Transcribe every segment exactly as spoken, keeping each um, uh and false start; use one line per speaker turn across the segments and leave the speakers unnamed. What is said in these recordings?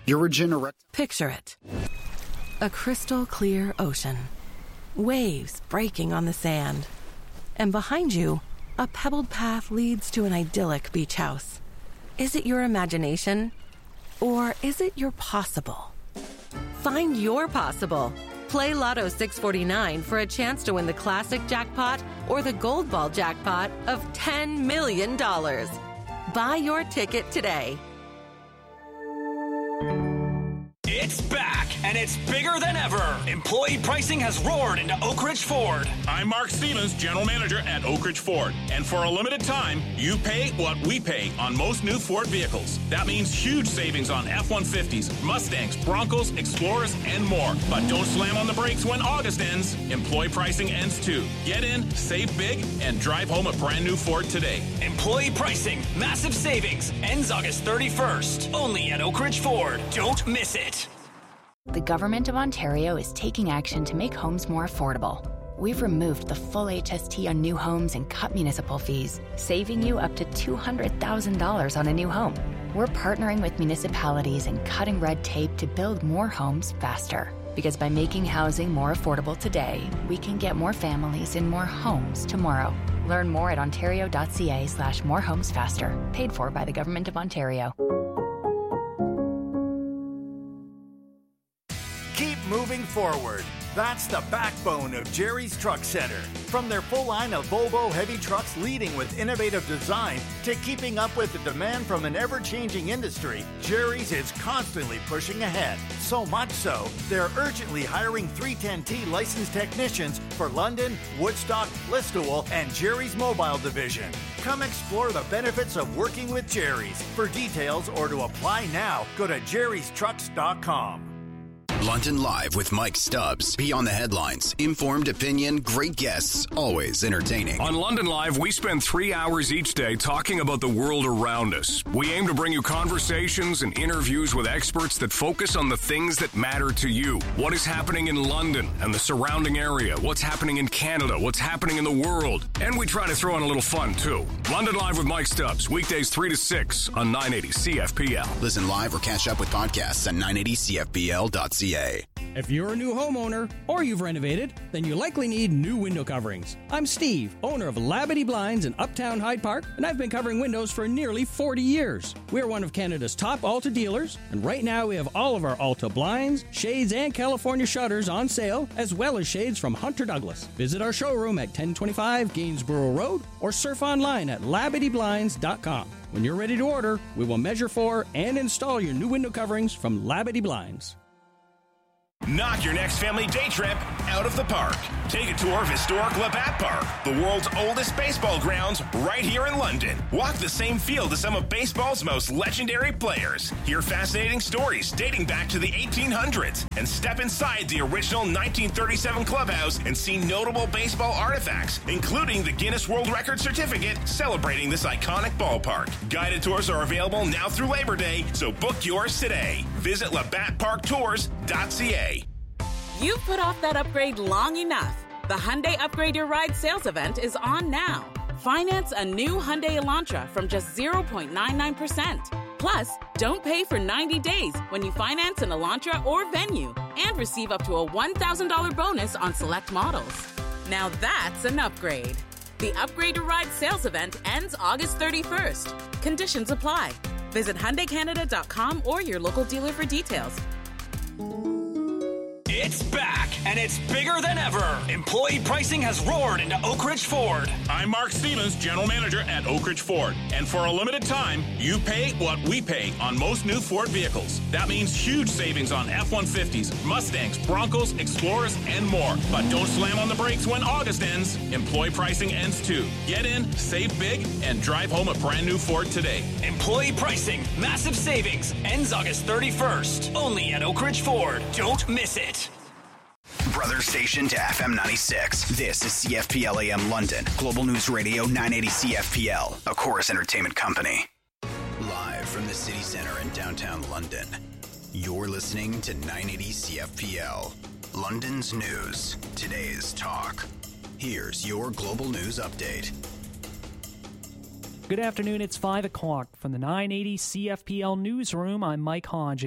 Urigen.
Picture it. A crystal clear ocean. Waves breaking on the sand. And behind you, a pebbled path leads to an idyllic beach house. Is it your imagination? Or is it your possible? Find your possible. Play Lotto six forty-nine for a chance to win the classic jackpot or the gold ball jackpot of ten million dollars. Buy your ticket today.
It's back, and it's bigger than ever. Employee pricing has roared into Oak Ridge Ford.
I'm Mark Stevens, General Manager at Oak Ridge Ford. And for a limited time, you pay what we pay on most new Ford vehicles. That means huge savings on F one fifties, Mustangs, Broncos, Explorers, and more. But don't slam on the brakes when August ends. Employee pricing ends too. Get in, save big, and drive home a brand new Ford today.
Employee pricing, massive savings, ends August thirty-first. Only at Oak Ridge Ford. Don't miss it.
The Government of Ontario is taking action to make homes more affordable. We've removed the full H S T on new homes and cut municipal fees, saving you up to two hundred thousand dollars on a new home. We're partnering with municipalities and cutting red tape to build more homes faster. Because by making housing more affordable today, we can get more families in more homes tomorrow. Learn more at ontario.ca slash more homes faster. Paid for by the Government of Ontario.
Keep moving forward. That's the backbone of Jerry's Truck Center. From their full line of Volvo heavy trucks leading with innovative design to keeping up with the demand from an ever-changing industry, Jerry's is constantly pushing ahead. So much so, they're urgently hiring three ten T licensed technicians for London, Woodstock, Listowel, and Jerry's Mobile Division. Come explore the benefits of working with Jerry's. For details or to apply now, go to jerrys trucks dot com.
London Live with Mike Stubbs. Beyond the headlines, informed opinion, great guests, always entertaining.
On London Live, we spend three hours each day talking about the world around us. We aim to bring you conversations and interviews with experts that focus on the things that matter to you. What is happening in London and the surrounding area? What's happening in Canada? What's happening in the world? And we try to throw in a little fun, too. London Live with Mike Stubbs, weekdays three to six on nine eighty C F P L.
Listen live or catch up with podcasts at nine eighty C F P L dot C A.
If you're a new homeowner or you've renovated, then you likely need new window coverings. I'm Steve, owner of Labadee Blinds in Uptown Hyde Park, and I've been covering windows for nearly forty years. We're one of Canada's top Alta dealers, and right now we have all of our Alta blinds, shades, and California shutters on sale, as well as shades from Hunter Douglas. Visit our showroom at ten twenty-five Gainsborough Road or surf online at labadee blinds dot com. When you're ready to order, we will measure for and install your new window coverings from Labadee Blinds.
Knock your next family day trip out of the park. Take a tour of historic Labatt Park, the world's oldest baseball grounds, right here in London. Walk the same field as some of baseball's most legendary players. Hear fascinating stories dating back to the eighteen hundreds. And step inside the original nineteen thirty-seven clubhouse and see notable baseball artifacts, including the Guinness World Record certificate celebrating this iconic ballpark. Guided tours are available now through Labor Day, so book yours today. Visit labatt park tours dot c a.
You've put off that upgrade long enough. The Hyundai Upgrade Your Ride sales event is on now. Finance a new Hyundai Elantra from just zero point nine nine percent. Plus, don't pay for ninety days when you finance an Elantra or Venue and receive up to a one thousand dollars bonus on select models. Now that's an upgrade. The Upgrade Your Ride sales event ends August thirty-first. Conditions apply. Visit Hyundai Canada dot com or your local dealer for details.
It's back, and it's bigger than ever. Employee pricing has roared into Oak Ridge Ford.
I'm Mark Stevens, General Manager at Oak Ridge Ford. And for a limited time, you pay what we pay on most new Ford vehicles. That means huge savings on F one fifties, Mustangs, Broncos, Explorers, and more. But don't slam on the brakes when August ends. Employee pricing ends too. Get in, save big, and drive home a brand new Ford today.
Employee pricing, massive savings, ends August thirty-first. Only at Oak Ridge Ford. Don't miss it.
Brother station to F M ninety-six. This is C F P L A M London. Global News Radio nine eighty C F P L, a Chorus Entertainment company. Live from the city center in downtown London. You're listening to nine eighty C F P L. London's news. Today's talk. Here's your global news update.
Good afternoon. It's five o'clock from the nine eighty C F P L newsroom. I'm Mike Hodge.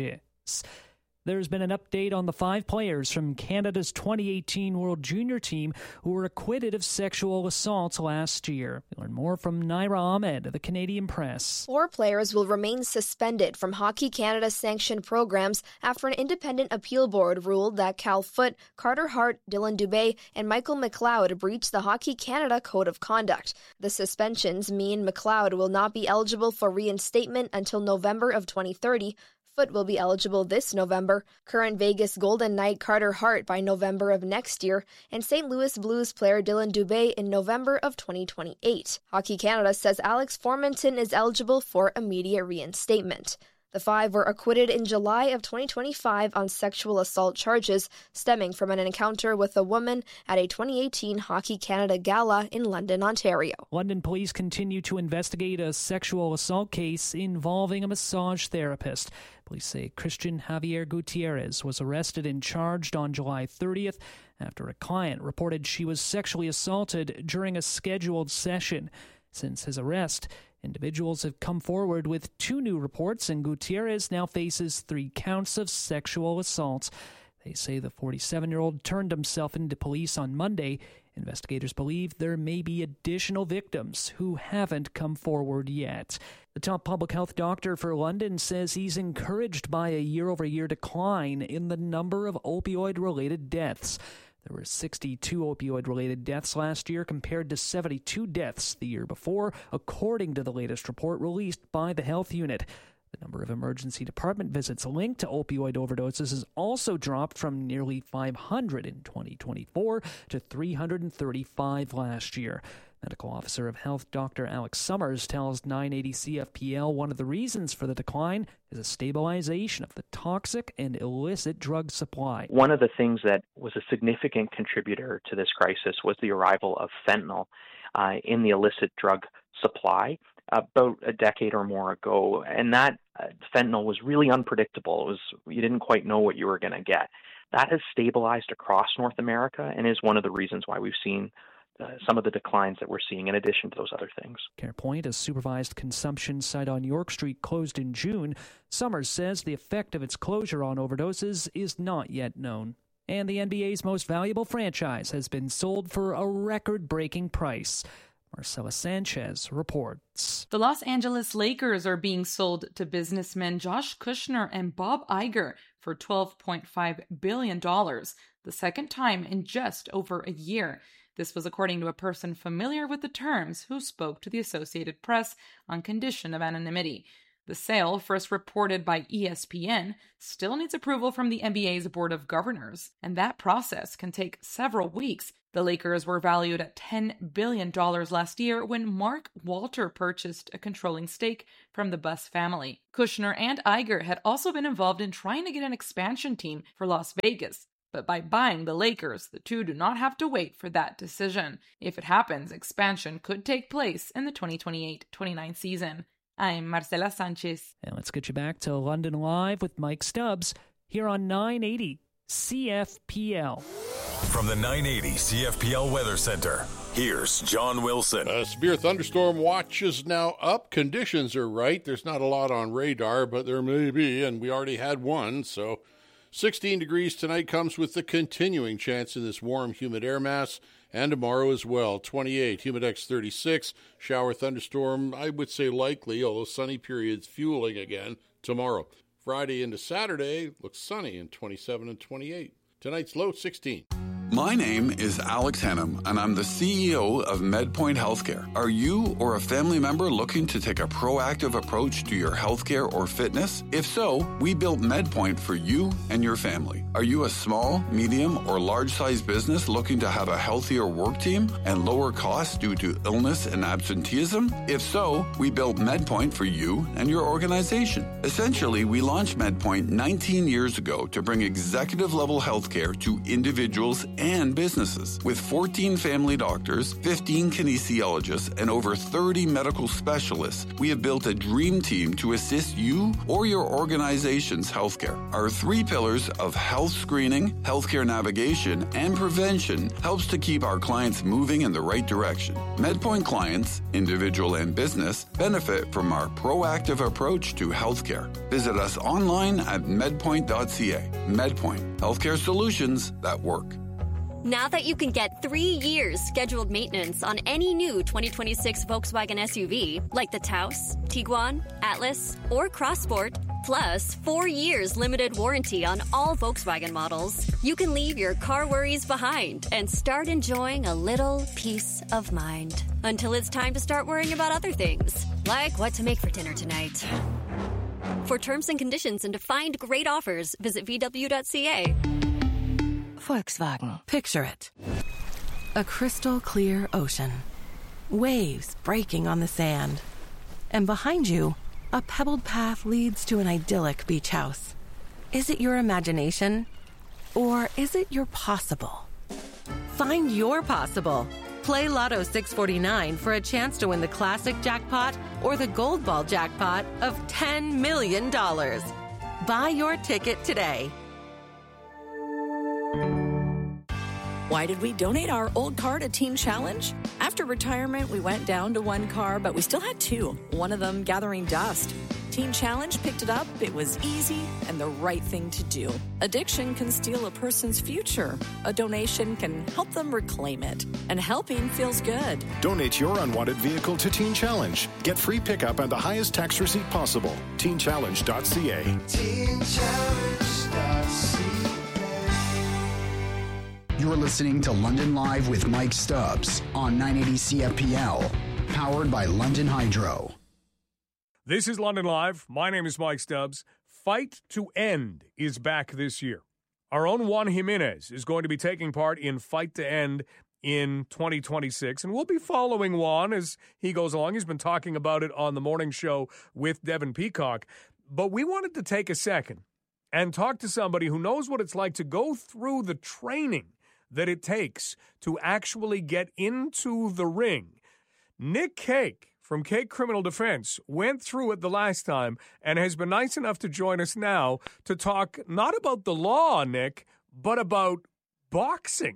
There's been an update on the five players from Canada's twenty eighteen World Junior team who were acquitted of sexual assault last year. We'll learn more from Naira Ahmed of the Canadian Press.
Four players will remain suspended from Hockey Canada's sanctioned programs after an independent appeal board ruled that Cal Foote, Carter Hart, Dylan Dubé, and Michael McLeod breached the Hockey Canada Code of Conduct. The suspensions mean McLeod will not be eligible for reinstatement until November of twenty thirty. Foote will be eligible this November, current Vegas Golden Knight Carter Hart by November of next year, and Saint Louis Blues player Dylan Dubé in November of twenty twenty-eight. Hockey Canada says Alex Formenton is eligible for immediate reinstatement. The five were acquitted in July of twenty twenty-five on sexual assault charges stemming from an encounter with a woman at a twenty eighteen Hockey Canada gala in London, Ontario.
London police continue to investigate a sexual assault case involving a massage therapist. Police say Christian Javier Gutierrez was arrested and charged on July thirtieth after a client reported she was sexually assaulted during a scheduled session. Since his arrest, individuals have come forward with two new reports, and Gutierrez now faces three counts of sexual assault. They say the forty-seven-year-old turned himself into police on Monday. Investigators believe there may be additional victims who haven't come forward yet. The top public health doctor for London says he's encouraged by a year-over-year decline in the number of opioid-related deaths. There were sixty-two opioid-related deaths last year compared to seventy-two deaths the year before, according to the latest report released by the health unit. The number of emergency department visits linked to opioid overdoses has also dropped from nearly five hundred in twenty twenty-four to three hundred thirty-five last year. Medical Officer of Health Doctor Alex Summers tells nine eighty C F P L one of the reasons for the decline is a stabilization of the toxic and illicit drug supply.
One of the things that was a significant contributor to this crisis was the arrival of fentanyl uh, in the illicit drug supply about a decade or more ago, and that uh, fentanyl was really unpredictable. It was you didn't quite know what you were going to get. That has stabilized across North America and is one of the reasons why we've seen Uh, some of the declines that we're seeing in addition to those other things.
CarePoint, a supervised consumption site on York Street, closed in June. Summers says the effect of its closure on overdoses is not yet known. And the N B A's most valuable franchise has been sold for a record-breaking price. Marcela Sanchez reports.
The Los Angeles Lakers are being sold to businessmen Josh Kushner and Bob Iger for twelve point five billion dollars, the second time in just over a year. This was according to a person familiar with the terms who spoke to the Associated Press on condition of anonymity. The sale, first reported by E S P N, still needs approval from the N B A's Board of Governors, and that process can take several weeks. The Lakers were valued at ten billion dollars last year when Mark Walter purchased a controlling stake from the Buss family. Kushner and Iger had also been involved in trying to get an expansion team for Las Vegas. But by buying the Lakers, the two do not have to wait for that decision. If it happens, expansion could take place in the twenty twenty-eight twenty-nine season. I'm Marcela Sanchez.
And let's get you back to London Live with Mike Stubbs here on nine eighty C F P L.
From the nine eighty C F P L Weather Center, here's John Wilson.
A severe thunderstorm watch is now up. Conditions are right. There's not a lot on radar, but there may be, and we already had one, so sixteen degrees tonight comes with the continuing chance in this warm, humid air mass, and tomorrow as well. twenty-eight, Humidex thirty-six, shower thunderstorm, I would say likely, although sunny periods fueling again tomorrow. Friday into Saturday looks sunny in twenty-seven and twenty-eight. Tonight's low, sixteen.
My name is Alex Hannum, and I'm the C E O of MedPoint Healthcare. Are you or a family member looking to take a proactive approach to your healthcare or fitness? If so, we built MedPoint for you and your family. Are you a small, medium, or large-sized business looking to have a healthier work team and lower costs due to illness and absenteeism? If so, we built MedPoint for you and your organization. Essentially, we launched MedPoint nineteen years ago to bring executive-level healthcare to individuals and businesses. With fourteen family doctors, fifteen kinesiologists, and over thirty medical specialists, we have built a dream team to assist you or your organization's healthcare. Our three pillars of health screening, healthcare navigation, and prevention helps to keep our clients moving in the right direction. MedPoint clients, individual and business, benefit from our proactive approach to healthcare. Visit us online at medpoint dot c a. MedPoint, healthcare solutions that work.
Now that you can get three years scheduled maintenance on any new twenty twenty-six Volkswagen S U V, like the Taos, Tiguan, Atlas, or Crossport, plus four years limited warranty on all Volkswagen models, you can leave your car worries behind and start enjoying a little peace of mind. Until it's time to start worrying about other things, like what to make for dinner tonight. For terms and conditions and to find great offers, visit v w dot c a.
Volkswagen. Picture it. A crystal clear ocean. Waves breaking on the sand. And behind you, a pebbled path leads to an idyllic beach house. Is it your imagination? Or is it your possible? Find your possible. Play Lotto six forty-nine for a chance to win the classic jackpot or the gold ball jackpot of ten million dollars. Buy your ticket today.
Why did we donate our old car to Teen Challenge? After retirement, we went down to one car, but we still had two, one of them gathering dust. Teen Challenge picked it up, it was easy, and the right thing to do. Addiction can steal a person's future. A donation can help them reclaim it. And helping feels good.
Donate your unwanted vehicle to Teen Challenge. Get free pickup and the highest tax receipt possible. teen challenge dot c a. teen challenge dot c a.
You're listening to London Live with Mike Stubbs on nine eighty C F P L, powered by London Hydro.
This is London Live. My name is Mike Stubbs. Fight to End is back this year. Our own Juan Jimenez is going to be taking part in Fight to End in twenty twenty-six, and we'll be following Juan as he goes along. He's been talking about it on the morning show with Devin Peacock. But we wanted to take a second and talk to somebody who knows what it's like to go through the training that it takes to actually get into the ring. Nick Cake from Cake Criminal Defense went through it the last time and has been nice enough to join us now to talk not about the law, Nick, but about boxing.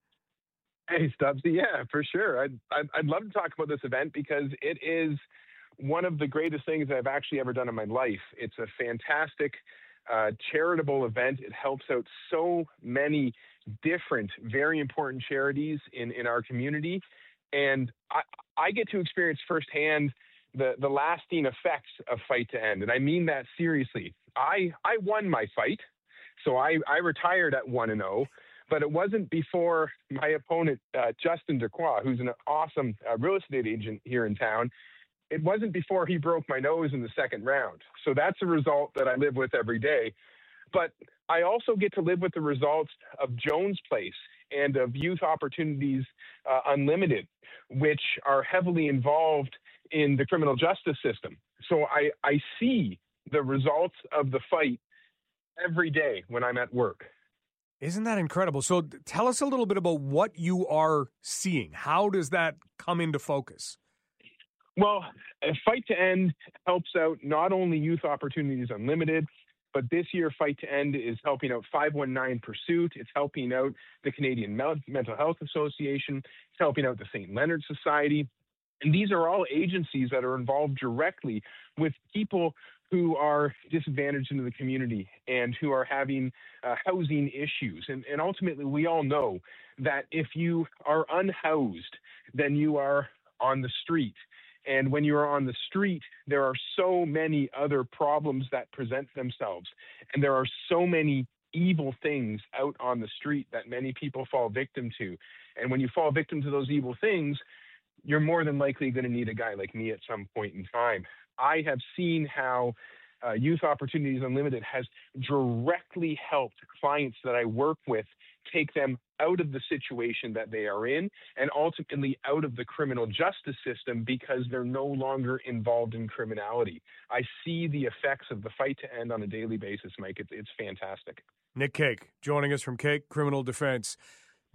Hey, Stubbsy, yeah, for sure. I'd, I'd, I'd love to talk about this event because it is one of the greatest things I've actually ever done in my life. It's a fantastic uh, charitable event. It helps out so many different, very important charities in, in our community. And I, I get to experience firsthand the, the lasting effects of Fight to End. And I mean that seriously. I, I won my fight. So I, I retired at one and oh, but it wasn't before my opponent, uh, Justin Dequoy, who's an awesome uh, real estate agent here in town. It wasn't before he broke my nose in the second round. So that's a result that I live with every day. But I also get to live with the results of Jones Place and of Youth Opportunities uh, Unlimited, which are heavily involved in the criminal justice system. So I, I see the results of the fight every day when I'm at work.
Isn't that incredible? So tell us a little bit about what you are seeing. How does that come into focus?
Well, Fight to End helps out not only Youth Opportunities Unlimited, but this year, Fight to End is helping out five one nine Pursuit. It's helping out the Canadian Mental Health Association. It's helping out the Saint Leonard Society. And these are all agencies that are involved directly with people who are disadvantaged in the community and who are having uh, housing issues. And, and ultimately, we all know that if you are unhoused, then you are on the street. And when you are on the street, there are so many other problems that present themselves. And there are so many evil things out on the street that many people fall victim to. And when you fall victim to those evil things, you're more than likely going to need a guy like me at some point in time. I have seen how uh, Youth Opportunities Unlimited has directly helped clients that I work with take them out of the situation that they are in and ultimately out of the criminal justice system because they're no longer involved in criminality. I see the effects of the Fight to End on a daily basis, Mike. It's, it's fantastic.
Nick Cake joining us from Cake Criminal Defense.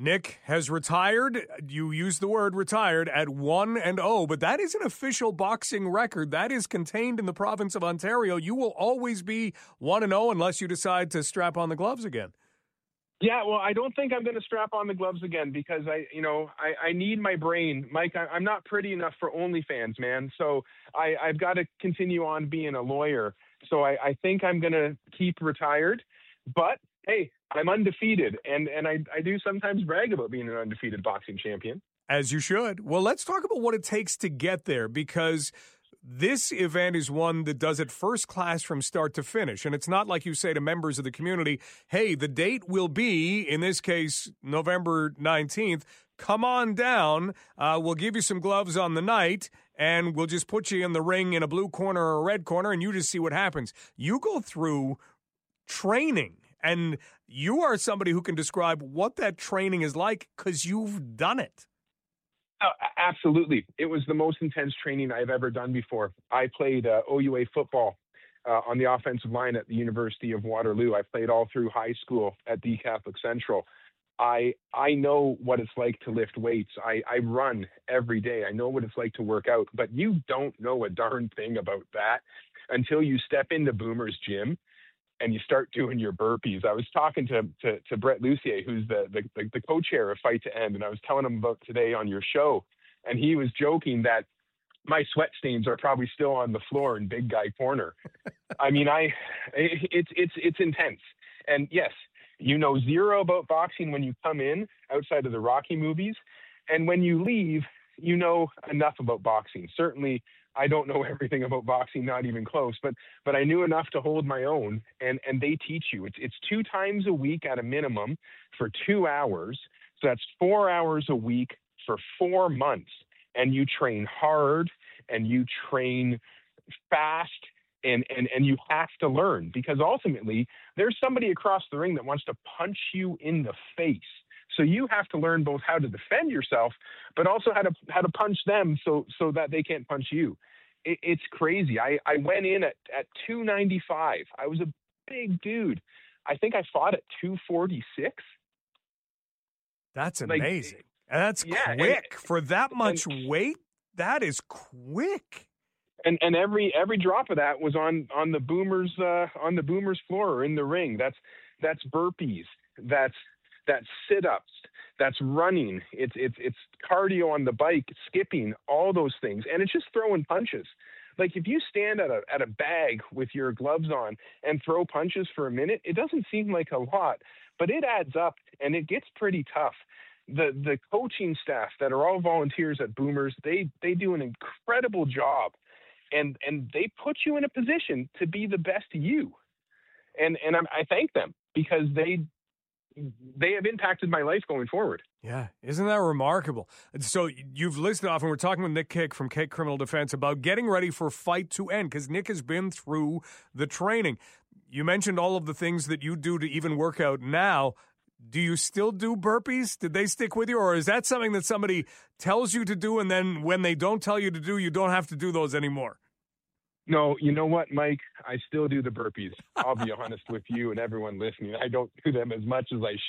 Nick has retired. You used the word retired at one and oh, but that is an official boxing record. That is contained in the province of Ontario. You will always be one and oh unless you decide to strap on the gloves again.
Yeah, well, I don't think I'm going to strap on the gloves again because I, you know, I, I need my brain. Mike, I, I'm not pretty enough for OnlyFans, man. So I, I've got to continue on being a lawyer. So I, I think I'm going to keep retired. But, hey, I'm undefeated. And, and I, I do sometimes brag about being an undefeated boxing champion.
As you should. Well, let's talk about what it takes to get there, because this event is one that does it first class from start to finish. And it's not like you say to members of the community, hey, the date will be, in this case, November nineteenth. Come on down. Uh, we'll give you some gloves on the night, and we'll just put you in the ring in a blue corner or a red corner, and you just see what happens. You go through training, and you are somebody who can describe what that training is like because you've done it.
Oh, absolutely. It was the most intense training I've ever done before. I played uh, O U A football uh, on the offensive line at the University of Waterloo. I played all through high school at D Catholic Central. I I know what it's like to lift weights. I, I run every day. I know what it's like to work out. But you don't know a darn thing about that until you step into Boomer's gym and you start doing your burpees. I was talking to to, to Brett Lucier, who's the, the, the, the co-chair of Fight to End, and I was telling him about today on your show, and he was joking that my sweat stains are probably still on the floor in Big Guy Corner. I mean, I it's it's it's intense. And yes, you know zero about boxing when you come in outside of the Rocky movies, and when you leave, you know enough about boxing. Certainly, I don't know everything about boxing, not even close, but but I knew enough to hold my own, and, and they teach you. It's it's two times a week at a minimum for two hours. So that's four hours a week for four months. And you train hard and you train fast, and, and, and you have to learn, because ultimately there's somebody across the ring that wants to punch you in the face. So you have to learn both how to defend yourself, but also how to how to punch them so so that they can't punch you. It, it's crazy. I, I went in at, at two ninety-five. I was a big dude. I think I fought at two forty-six.
That's
Like,
amazing. And that's
yeah,
quick.
and-
For that much
and-
weight, that is quick.
And and every every drop of that was on on the Boomers uh, on the Boomers floor or in the ring. That's that's burpees. That's that's sit-ups. That's running. It's it's it's cardio on the bike, skipping, all those things. And it's just throwing punches. Like if you stand at a at a bag with your gloves on and throw punches for a minute, it doesn't seem like a lot, but it adds up and it gets pretty tough. The the coaching staff that are all volunteers at Boomers, they they do an incredible job. And and they put you in a position to be the best you. And and I'm, I thank them because they they have impacted my life going forward.
Yeah, isn't that remarkable? So you've listed off, and we're talking with Nick Kick from Kick Criminal Defense about getting ready for Fight to End, because Nick has been through the training. You mentioned all of the things that you do to even work out now. Do you still do burpees? Did they stick with you? Or is that something that somebody tells you to do, and then when they don't tell you to do, you don't have to do those anymore?
No, you know what, Mike? I still do the burpees. I'll be honest with you and everyone listening. I don't do them as much as I